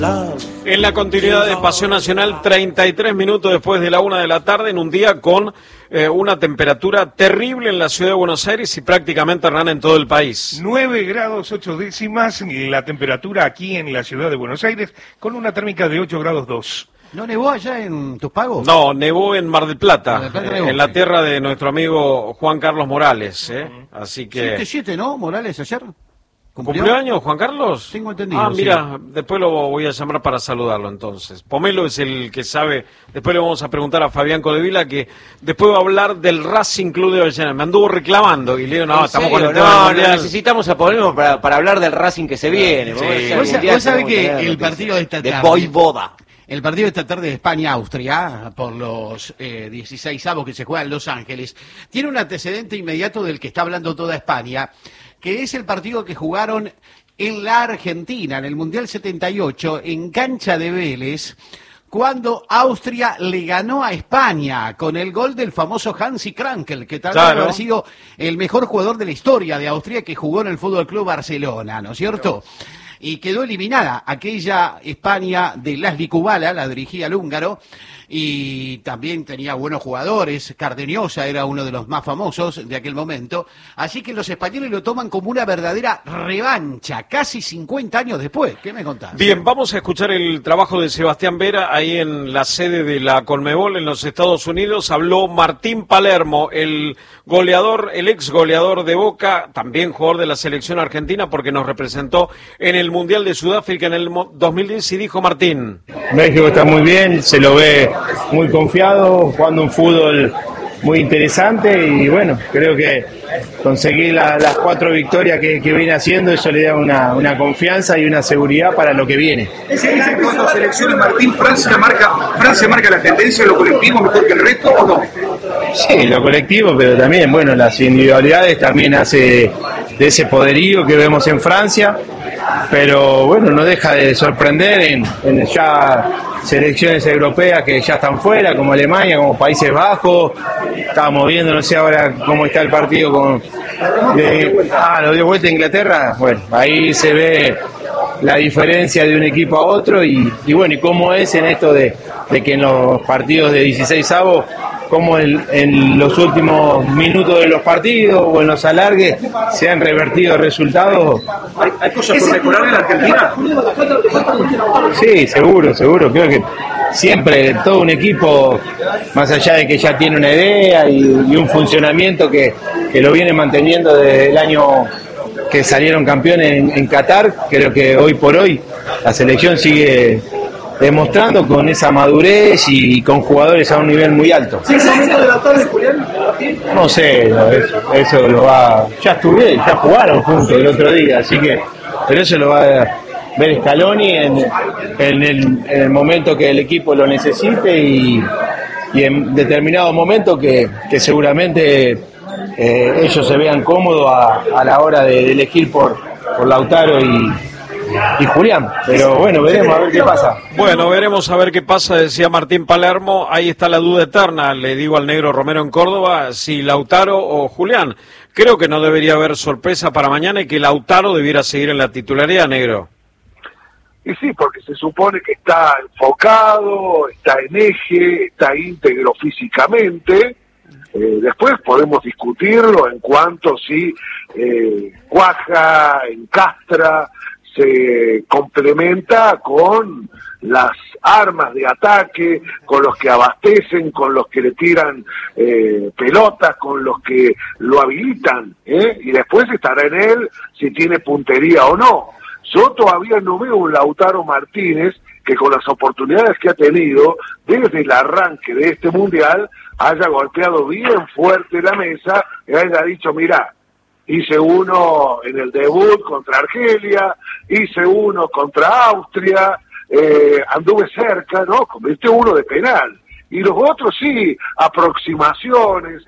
En la continuidad de Pasión Nacional, 33 minutos después de la 1 de la tarde, en un día con una temperatura terrible en la ciudad de Buenos Aires y prácticamente, Hernán, en todo el país. 9 grados 8 décimas la temperatura aquí en la ciudad de Buenos Aires, con una térmica de 8 grados 2. ¿No nevó allá en Tus Pagos? No, nevó en Mar del Plata, nevó, en la tierra de nuestro amigo Juan Carlos Morales. Así que... 7-7, ¿no? Morales ayer. ¿Cumplió años, Juan Carlos? Tengo entendido. Mira, sí. Después lo voy a llamar para saludarlo entonces. Pomelo es el que sabe. Después le vamos a preguntar a Fabián Codevila, que después va a hablar del Racing Club de Avellaneda. Me anduvo reclamando y le digo, no, estamos con el tema. No, necesitamos a Pomelo para hablar del Racing que se viene. Sí. Vos sabés que el partido de esta tarde... De Voivoda. El partido de esta tarde de España-Austria, por los 16avos que se juegan en Los Ángeles, tiene un antecedente inmediato del que está hablando toda España, que es el partido que jugaron en la Argentina, en el Mundial 78, en cancha de Vélez, cuando Austria le ganó a España con el gol del famoso Hansi Krankel, que tal vez ha sido el mejor jugador de la historia de Austria, que jugó en el Fútbol Club Barcelona, ¿no es cierto? Y quedó eliminada aquella España de Laszlo Kubala, la dirigía el húngaro, y también tenía buenos jugadores. Cardeñosa era uno de los más famosos de aquel momento, así que los españoles lo toman como una verdadera revancha, casi 50 años después. ¿Qué me contás? Bien, vamos a escuchar el trabajo de Sebastián Vera ahí en la sede de la Conmebol en los Estados Unidos. Habló Martín Palermo, el goleador, el ex goleador de Boca, también jugador de la selección argentina, porque nos representó en el Mundial de Sudáfrica en el 2010, y dijo Martín: México está muy bien, se lo ve muy confiado, jugando un fútbol muy interesante, y bueno, creo que conseguir las 4 victorias que viene haciendo, eso le da una confianza y una seguridad para lo que viene. ¿Se dice que cuando selecciona Martín, Francia marca la tendencia, lo colectivo mejor que el resto o no? Sí, lo colectivo, pero también, bueno, las individualidades también hace de ese poderío que vemos en Francia, pero bueno, no deja de sorprender en ya selecciones europeas que ya están fuera, como Alemania, como Países Bajos. Estábamos viendo, no sé ahora cómo está el partido lo dio vuelta a Inglaterra. Bueno, ahí se ve la diferencia de un equipo a otro y bueno, y cómo es en esto de que en los partidos de 16avos, como en los últimos minutos de los partidos o en los alargues se han revertido resultados. ¿Hay cosas por mejorar en la Argentina? Sí, seguro. Creo que siempre todo un equipo, más allá de que ya tiene una idea y un funcionamiento que lo viene manteniendo desde el año que salieron campeones en Qatar, creo que hoy por hoy la selección sigue demostrando con esa madurez y con jugadores a un nivel muy alto. ¿Sí es el momento de la tarde, Julián? No sé, eso lo va... Ya jugaron juntos el otro día, así que... Pero eso lo va a ver Scaloni en el momento que el equipo lo necesite y en determinado momento que seguramente ellos se vean cómodos a la hora de elegir por Lautaro y Julián, pero bueno, veremos a ver qué pasa. Bueno, veremos a ver qué pasa, decía Martín Palermo. Ahí está la duda eterna, le digo al negro Romero en Córdoba, si Lautaro o Julián. Creo que no debería haber sorpresa para mañana y que Lautaro debiera seguir en la titularidad, negro. Y sí, porque se supone que está enfocado, está en eje, está íntegro físicamente. Después podemos discutirlo en cuanto si cuaja, encastra, se complementa con las armas de ataque, con los que abastecen, con los que le tiran pelotas, con los que lo habilitan, y después estará en él si tiene puntería o no. Yo todavía no veo un Lautaro Martínez que con las oportunidades que ha tenido desde el arranque de este mundial haya golpeado bien fuerte la mesa y haya dicho: mirá, hice uno en el debut contra Argelia, hice uno contra Austria, anduve cerca, ¿no? Convirtió uno de penal. Y los otros sí, aproximaciones,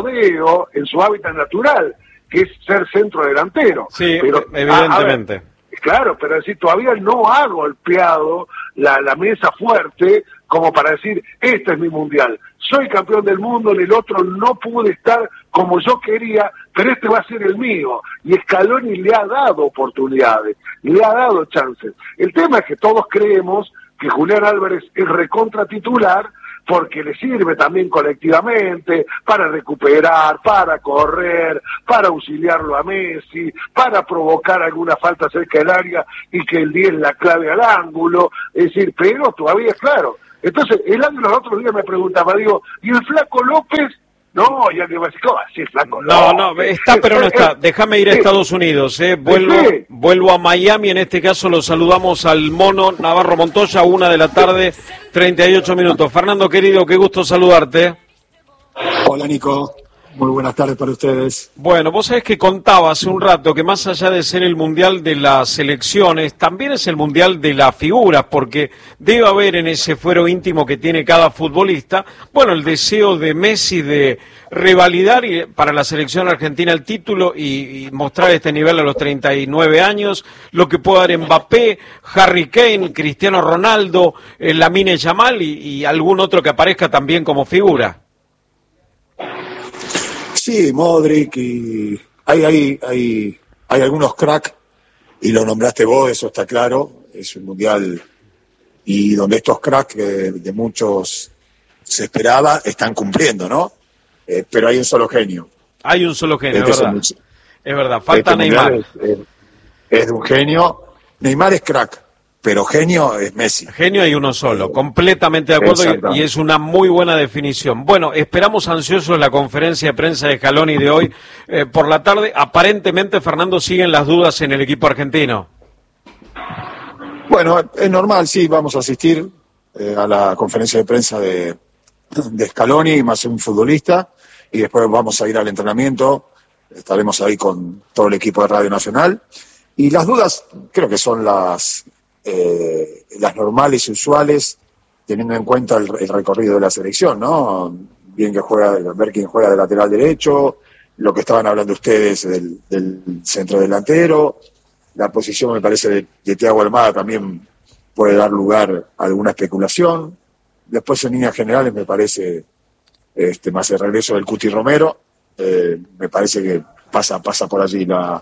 merodeo en su hábitat natural, que es ser centro delantero. Sí, pero, evidentemente. Claro, pero es decir, todavía no ha golpeado la mesa fuerte como para decir, este es mi mundial, soy campeón del mundo, en el otro no pude estar como yo quería, pero este va a ser el mío. Y Scaloni le ha dado oportunidades, le ha dado chances. El tema es que todos creemos que Julián Álvarez es recontra titular, porque le sirve también colectivamente para recuperar, para correr, para auxiliarlo a Messi, para provocar alguna falta cerca del área y que el 10 la clave al ángulo, es decir, pero todavía es claro. Entonces, el Ángel los otros días me preguntaba, digo, ¿y el Flaco López? No, ya que va a decir, ¿cómo así, Flaco López? No, está, pero no está. Déjame ir a Estados Unidos, Vuelvo a Miami, en este caso lo saludamos al Mono Navarro Montoya, 1:00 p.m, 38 minutos. Fernando, querido, qué gusto saludarte. Hola, Nico. Muy buenas tardes para ustedes. Bueno, vos sabés que contaba hace un rato que más allá de ser el mundial de las selecciones, también es el mundial de las figuras, porque debe haber en ese fuero íntimo que tiene cada futbolista, bueno, el deseo de Messi de revalidar para la selección argentina el título y mostrar este nivel a los 39 años, lo que puede dar Mbappé, Harry Kane, Cristiano Ronaldo, Lamine Yamal y algún otro que aparezca también como figura. Sí, Modric, y hay algunos cracks, y lo nombraste vos, eso está claro, es un mundial y donde estos cracks de muchos se esperaba, están cumpliendo, ¿no? Pero hay un solo genio. Hay un solo genio, es verdad. Es verdad, falta Neymar. Es de un genio. Neymar es crack, pero genio es Messi. Genio hay uno solo, completamente de acuerdo, y es una muy buena definición. Bueno, esperamos ansiosos la conferencia de prensa de Scaloni de hoy por la tarde. Aparentemente, Fernando, siguen las dudas en el equipo argentino. Bueno, es normal, sí, vamos a asistir a la conferencia de prensa de Scaloni, más un futbolista, y después vamos a ir al entrenamiento, estaremos ahí con todo el equipo de Radio Nacional, y las dudas creo que son las normales y usuales, teniendo en cuenta el recorrido de la selección, ¿no? Bien que ver quién juega de lateral derecho, lo que estaban hablando ustedes del centro delantero, la posición me parece de Thiago Almada también puede dar lugar a alguna especulación. Después en líneas generales me parece más el regreso del Cuti Romero, me parece que pasa por allí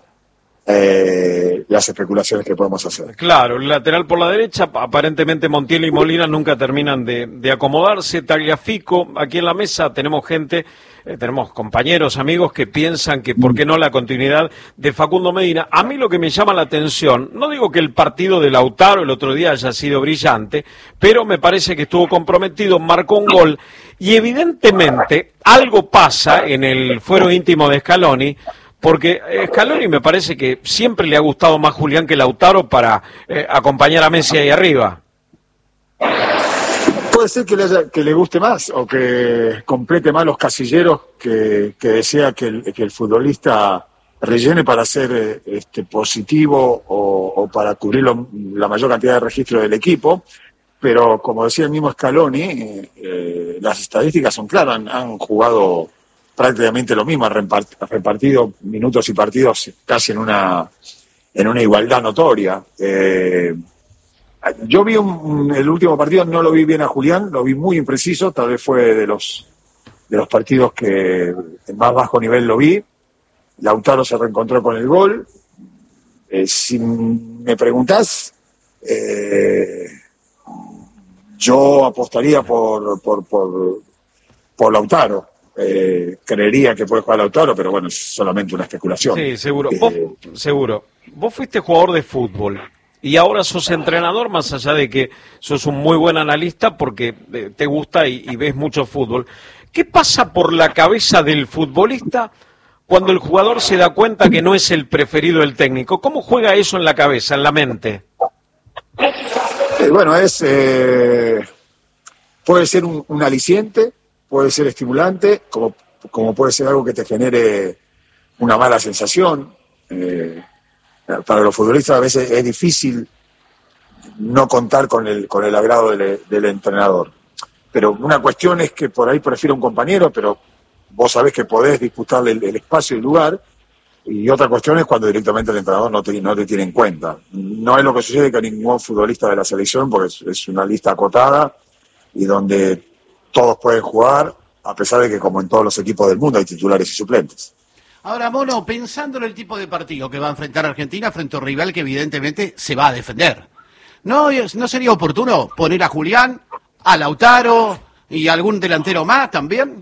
las especulaciones que podemos hacer. Claro, el lateral por la derecha, aparentemente Montiel y Molina nunca terminan de acomodarse. Tagliafico, aquí en la mesa tenemos gente, tenemos compañeros, amigos que piensan que por qué no la continuidad de Facundo Medina. A mí lo que me llama la atención, no digo que el partido de Lautaro el otro día haya sido brillante, pero me parece que estuvo comprometido, marcó un gol y evidentemente algo pasa en el fuero íntimo de Scaloni, porque Scaloni me parece que siempre le ha gustado más Julián que Lautaro para acompañar a Messi ahí arriba. Puede ser que le guste más o que complete más los casilleros que desea que el futbolista rellene para ser positivo o para cubrir la mayor cantidad de registros del equipo. Pero como decía el mismo Scaloni, las estadísticas son claras, han jugado prácticamente lo mismo, han repartido minutos y partidos casi en una igualdad notoria. Yo vi el último partido, no lo vi bien a Julián, lo vi muy impreciso, tal vez fue de los partidos que en más bajo nivel lo vi. Lautaro se reencontró con el gol. Si me preguntás, yo apostaría por Lautaro. Creería que puede jugar Lautaro, pero bueno, es solamente una especulación. Sí, seguro. Vos fuiste jugador de fútbol y ahora sos entrenador, más allá de que sos un muy buen analista porque te gusta y ves mucho fútbol. ¿Qué pasa por la cabeza del futbolista cuando el jugador se da cuenta que no es el preferido del técnico? ¿Cómo juega eso en la cabeza, en la mente? Bueno, puede ser un aliciente, puede ser estimulante, como puede ser algo que te genere una mala sensación. Para los futbolistas a veces es difícil no contar con el agrado del entrenador. Pero una cuestión es que por ahí prefiero un compañero, pero vos sabés que podés disputarle el espacio y el lugar. Y otra cuestión es cuando directamente el entrenador no te tiene en cuenta. No es lo que sucede con ningún futbolista de la selección, porque es una lista acotada y donde todos pueden jugar, a pesar de que, como en todos los equipos del mundo, hay titulares y suplentes. Ahora, Mono, pensando en el tipo de partido que va a enfrentar Argentina frente a un rival que evidentemente se va a defender, ¿no sería oportuno poner a Julián, a Lautaro y algún delantero más también?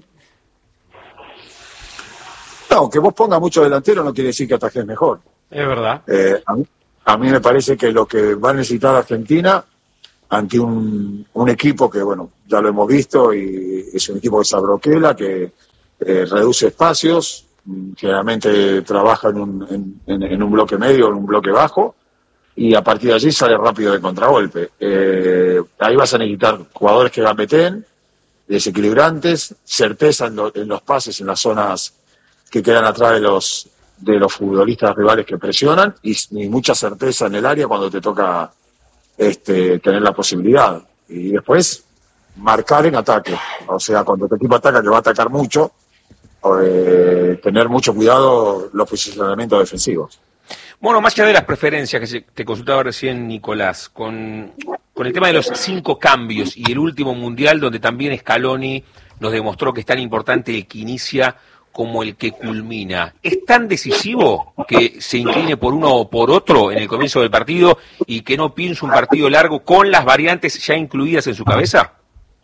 No, que vos pongas mucho delantero no quiere decir que atajes mejor. Es verdad. A mí me parece que lo que va a necesitar Argentina ante un equipo que, bueno, ya lo hemos visto, y es un equipo que se abroquela, que reduce espacios, generalmente trabaja en un bloque medio, en un bloque bajo, y a partir de allí sale rápido de contragolpe. Ahí vas a necesitar jugadores que gambeteen, desequilibrantes, certeza en los pases en las zonas que quedan atrás de los futbolistas rivales que presionan, y mucha certeza en el área cuando te toca tener la posibilidad. Y después marcar en ataque, o sea, cuando tu equipo ataca, que va a atacar mucho, tener mucho cuidado los posicionamientos defensivos. Bueno, más allá de las preferencias que te consultaba recién, Nicolás, con el tema de los 5 cambios y el último mundial, donde también Scaloni nos demostró que es tan importante el que inicia como el que culmina, ¿es tan decisivo que se incline por uno o por otro en el comienzo del partido y que no piense un partido largo con las variantes ya incluidas en su cabeza?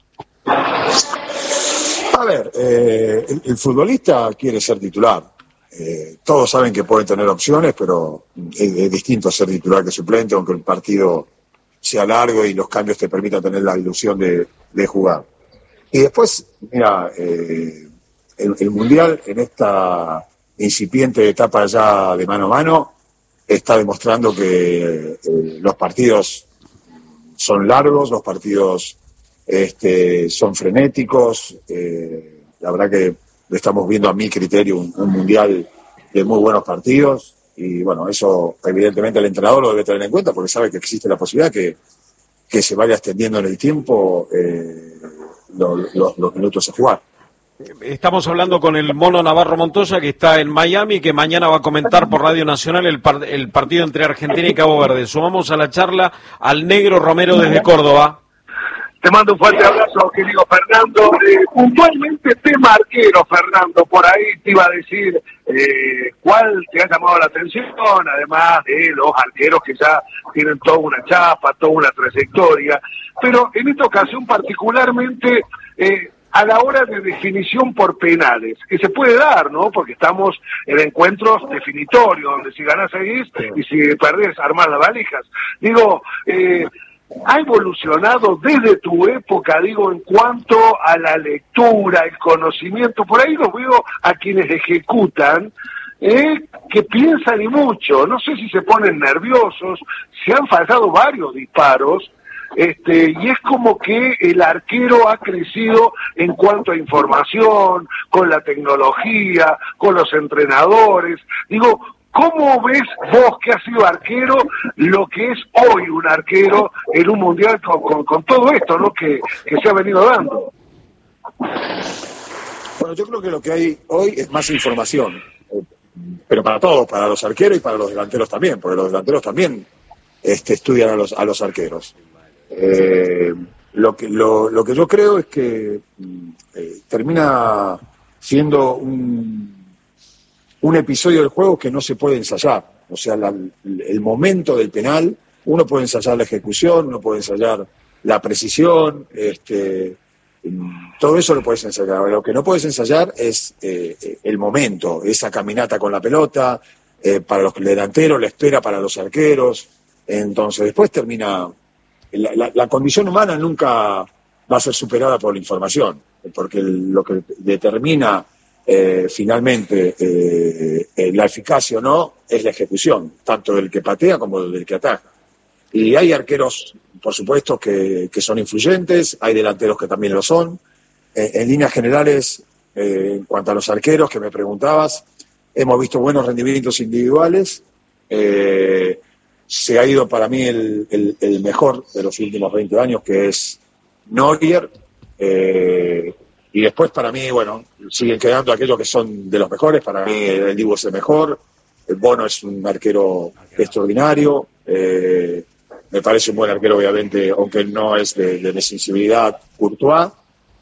A ver, el futbolista quiere ser titular. Todos saben que pueden tener opciones, pero es distinto ser titular que suplente, aunque el partido sea largo y los cambios te permitan tener la ilusión de jugar. Y después, mira, el Mundial, en esta incipiente etapa ya de mano a mano, está demostrando que los partidos son largos, los partidos son frenéticos. La verdad que estamos viendo, a mi criterio, un Mundial de muy buenos partidos, y bueno, eso evidentemente el entrenador lo debe tener en cuenta, porque sabe que existe la posibilidad que se vaya extendiendo en el tiempo los minutos a jugar. Estamos hablando con el Mono Navarro Montoya, que está en Miami, que mañana va a comentar por Radio Nacional el partido entre Argentina y Cabo Verde. Sumamos a la charla al Negro Romero desde Córdoba. Te mando un fuerte abrazo, querido Fernando. Puntualmente tema arquero, Fernando, por ahí te iba a decir cuál te ha llamado la atención, además de los arqueros que ya tienen toda una chapa, toda una trayectoria, pero en esta ocasión particularmente a la hora de definición por penales, que se puede dar, ¿no? Porque estamos en encuentros definitorios, donde si ganás seguís y si perdés armás las valijas. Digo, ha evolucionado desde tu época, digo, en cuanto a la lectura, el conocimiento. Por ahí los veo a quienes ejecutan, que piensan y mucho. No sé si se ponen nerviosos, se han fallado varios disparos, y es como que el arquero ha crecido en cuanto a información, con la tecnología, con los entrenadores. Digo, ¿cómo ves vos, que has sido arquero, lo que es hoy un arquero en un mundial con todo esto, ¿no?, que se ha venido dando? Bueno, yo creo que lo que hay hoy es más información, pero para todos, para los arqueros y para los delanteros también, porque los delanteros también estudian a los arqueros. Lo que yo creo es que termina siendo un episodio del juego que no se puede ensayar. O sea, el momento del penal, uno puede ensayar la ejecución, uno puede ensayar la precisión, todo eso lo puedes ensayar. Lo que no puedes ensayar es el momento, esa caminata con la pelota, para los delanteros, la espera para los arqueros. Entonces, después termina... La condición humana nunca va a ser superada por la información, porque lo que determina finalmente la eficacia o no es la ejecución, tanto del que patea como del que ataca. Y hay arqueros, por supuesto, que son influyentes, hay delanteros que también lo son. En líneas generales, en cuanto a los arqueros que me preguntabas, hemos visto buenos rendimientos individuales. Se ha ido para mí el mejor de los últimos 20 años, que es Neuer, y después para mí, bueno, siguen quedando aquellos que son de los mejores. Para mí el Dibu es el mejor, El Bono es un arquero extraordinario. Me parece un buen arquero, obviamente, aunque no es de mi sensibilidad, Courtois.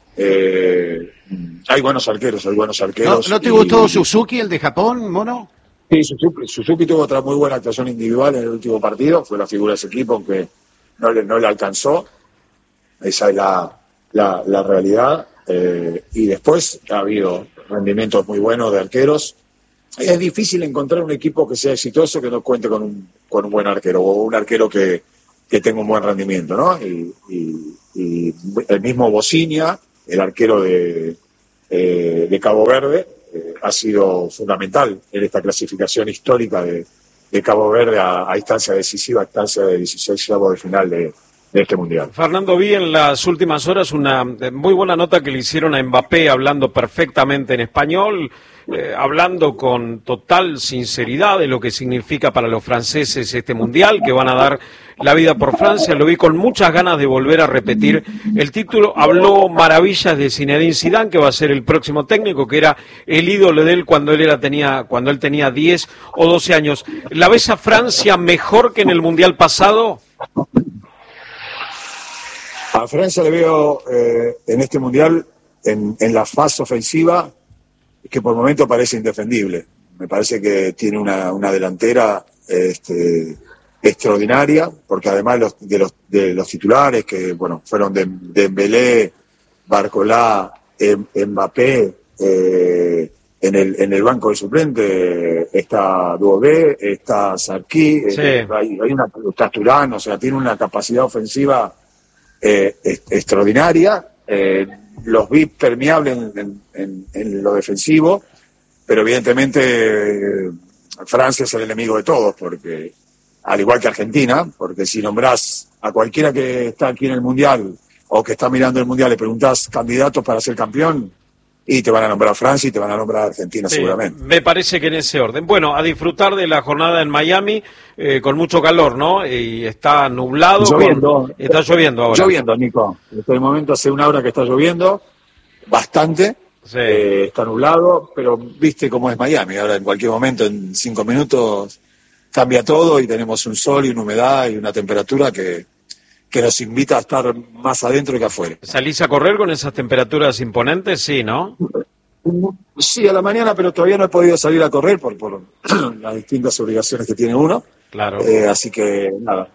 Hay buenos arqueros. ¿No te gustó Suzuki, el de Japón, Mono? Sí, Suzuki tuvo otra muy buena actuación individual en el último partido, fue la figura de ese equipo, aunque no le alcanzó. Esa es la realidad. Y después ha habido rendimientos muy buenos de arqueros. Es difícil encontrar un equipo que sea exitoso que no cuente con un buen arquero, o un arquero que tenga un buen rendimiento, ¿no? Y el mismo Bociña, el arquero de Cabo Verde, ha sido fundamental en esta clasificación histórica de Cabo Verde a instancia decisiva, a instancia de 16avos de final de este Mundial. Fernando, vi en las últimas horas una muy buena nota que le hicieron a Mbappé, hablando perfectamente en español, hablando con total sinceridad de lo que significa para los franceses este Mundial, que van a dar la vida por Francia. Lo vi con muchas ganas de volver a repetir el título. Habló maravillas de Zinedine Zidane, que va a ser el próximo técnico, que era el ídolo de él cuando él tenía 10 o 12 años. ¿La ves a Francia mejor que en el Mundial pasado? A Francia le veo en este Mundial, en la fase ofensiva, que por momento parece indefendible. Me parece que tiene una delantera extraordinaria, porque además de los titulares, que bueno, fueron Dembélé, Barcola, Mbappé, en el banco de suplente está Duobé, está Sarki, sí. Está Turán, o sea, tiene una capacidad ofensiva extraordinaria. Los vi permeables en lo defensivo, pero evidentemente Francia es el enemigo de todos, porque al igual que Argentina, porque si nombrás a cualquiera que está aquí en el Mundial o que está mirando el Mundial, le preguntás candidatos para ser campeón y te van a nombrar Francia y te van a nombrar Argentina, sí, seguramente. Me parece que en ese orden. Bueno, a disfrutar de la jornada en Miami, con mucho calor, ¿no? Y está nublado. Lloviendo. Está lloviendo ahora. Lloviendo, Nico. En este momento hace una hora que está lloviendo, bastante. Sí. Está nublado, pero viste cómo es Miami. Ahora en cualquier momento, en 5 minutos, cambia todo y tenemos un sol y una humedad y una temperatura que nos invita a estar más adentro que afuera. ¿Salís a correr con esas temperaturas imponentes? Sí, ¿no? Sí, a la mañana, pero todavía no he podido salir a correr por las distintas obligaciones que tiene uno. Claro. Así que, nada,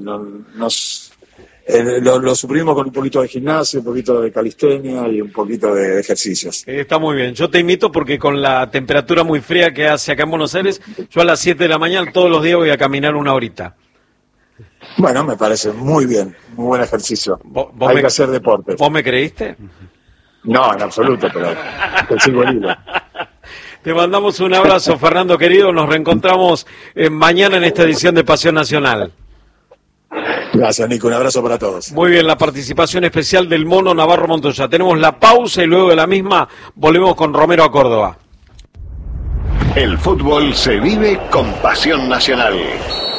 lo suprimimos con un poquito de gimnasio, un poquito de calistenia y un poquito de ejercicios. Está muy bien. Yo te invito porque con la temperatura muy fría que hace acá en Buenos Aires, yo a las 7 de la mañana todos los días voy a caminar 1 horita. Bueno, me parece muy bien, muy buen ejercicio. Hay que hacer deporte. ¿Vos me creíste? No, en absoluto, pero te sigo el hilo. Te mandamos un abrazo, Fernando querido. Nos reencontramos mañana en esta edición de Pasión Nacional. Gracias, Nico. Un abrazo para todos. Muy bien, la participación especial del Mono Navarro Montoya. Tenemos la pausa y luego de la misma volvemos con Romero a Córdoba. El fútbol se vive con Pasión Nacional.